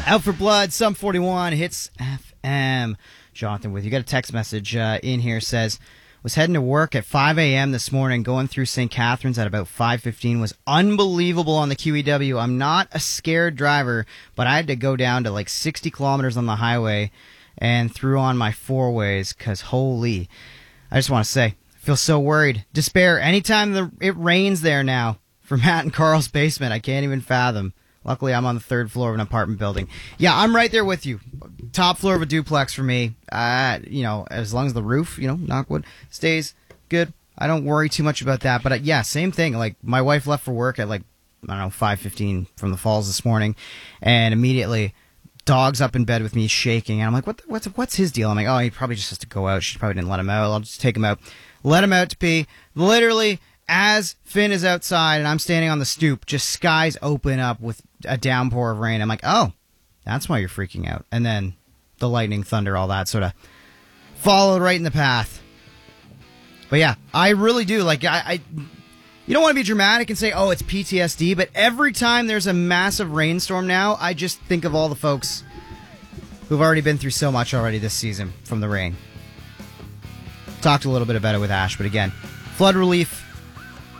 Out for Blood, Sum 41, Hits FM. Jonathan with you. Got a text message in here, says, was heading to work at 5 a.m. this morning, going through St. Catharines at about 5:15. Was unbelievable on the QEW. I'm not a scared driver, but I had to go down to like 60 kilometers on the highway and threw on my four-ways because holy, I just want to say, I feel so worried. Despair. Anytime it rains there now for Matt and Carl's basement, I can't even fathom. Luckily, I'm on the third floor of an apartment building. Yeah, I'm right there with you. Top floor of a duplex for me. As long as the roof, knock wood, stays good, I don't worry too much about that. But yeah, same thing. Like, my wife left for work at 5:15 from the falls this morning, and immediately, dog's up in bed with me shaking, and I'm like, what's his deal? I'm like, oh, he probably just has to go out. She probably didn't let him out. I'll just take him out. Let him out to pee. Literally, as Finn is outside and I'm standing on the stoop, just skies open up with a downpour of rain. I'm like, oh, that's why you're freaking out. And then the lightning, thunder, all that sort of followed right in the path. But yeah, I really do. Like, you don't want to be dramatic and say, oh, it's PTSD, but every time there's a massive rainstorm now, I just think of all the folks who've already been through so much already this season from the rain. Talked a little bit about it with Ash, but again, flood relief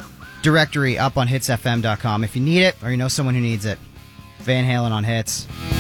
directory up on hitsfm.com if you need it or you know someone who needs it. Van Halen on Hits.